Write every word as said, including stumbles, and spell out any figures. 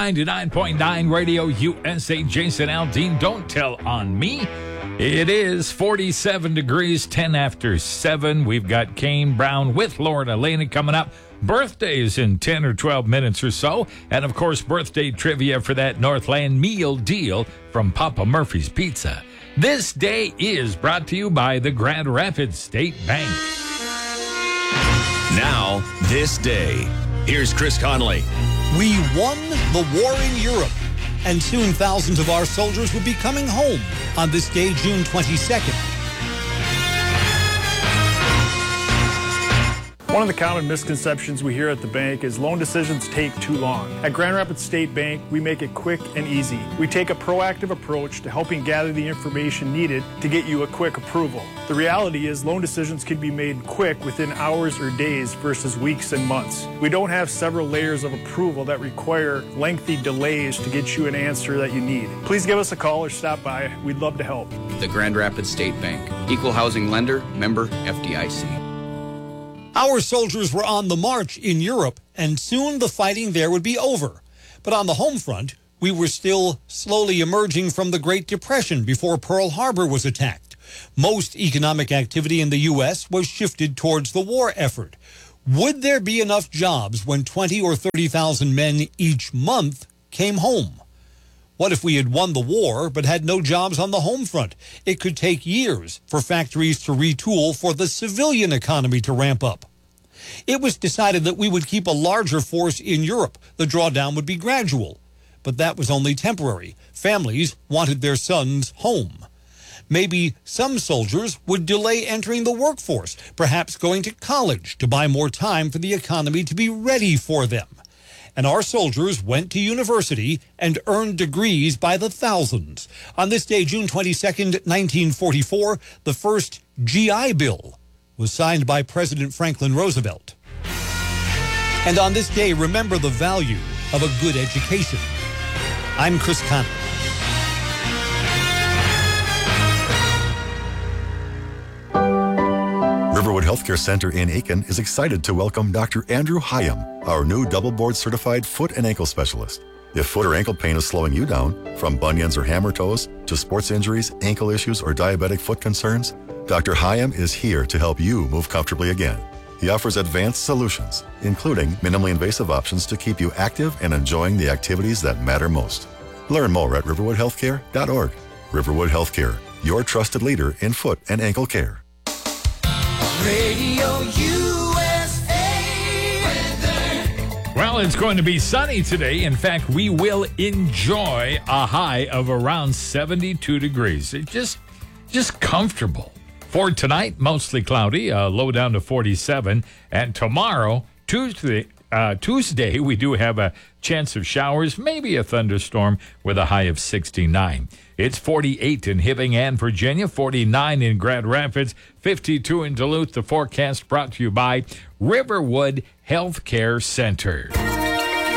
ninety-nine point nine Radio U S A. Jason Aldean, don't tell on me. It is forty-seven degrees, ten after seven. We've got Kane Brown with Lauren Elena coming up. Birthdays in ten or twelve minutes or so. And, of course, birthday trivia for that Northland meal deal from Papa Murphy's Pizza. This day is brought to you by the Grand Rapids State Bank. Now, this day. Here's Chris Conley. We won the war in Europe, and soon thousands of our soldiers will be coming home on this day, June twenty-second. One of the common misconceptions we hear at the bank is loan decisions take too long. At Grand Rapids State Bank, we make it quick and easy. We take a proactive approach to helping gather the information needed to get you a quick approval. The reality is loan decisions can be made quick within hours or days versus weeks and months. We don't have several layers of approval that require lengthy delays to get you an answer that you need. Please give us a call or stop by. We'd love to help. The Grand Rapids State Bank. Equal housing lender, member F D I C. Our soldiers were on the march in Europe, and soon the fighting there would be over. But on the home front, we were still slowly emerging from the Great Depression before Pearl Harbor was attacked. Most economic activity in the U S was shifted towards the war effort. Would there be enough jobs when twenty or thirty thousand men each month came home? What if we had won the war but had no jobs on the home front? It could take years for factories to retool for the civilian economy to ramp up. It was decided that we would keep a larger force in Europe. The drawdown would be gradual. But that was only temporary. Families wanted their sons home. Maybe some soldiers would delay entering the workforce, perhaps going to college to buy more time for the economy to be ready for them. And our soldiers went to university and earned degrees by the thousands. On this day, June twenty-second, nineteen forty-four, the first G I Bill was signed by President Franklin Roosevelt. And on this day, remember the value of a good education. I'm Chris Conley. Riverwood Healthcare Center in Aiken is excited to welcome Doctor Andrew Hyam, our new double board certified foot and ankle specialist. If foot or ankle pain is slowing you down, from bunions or hammer toes to sports injuries, ankle issues, or diabetic foot concerns, Doctor Hyam is here to help you move comfortably again. He offers advanced solutions, including minimally invasive options to keep you active and enjoying the activities that matter most. Learn more at riverwood healthcare dot org. Riverwood Healthcare, your trusted leader in foot and ankle care. Radio U S A weather. Well, it's going to be sunny today. In fact, we will enjoy a high of around seventy-two degrees. It's just, just comfortable. For tonight, mostly cloudy, uh, low down to forty-seven. And tomorrow, Tuesday, uh, Tuesday, we do have a chance of showers, maybe a thunderstorm with a high of sixty-nine. It's forty-eight in Hibbing and Virginia, forty-nine in Grand Rapids, fifty-two in Duluth. The forecast brought to you by Riverwood Healthcare Center.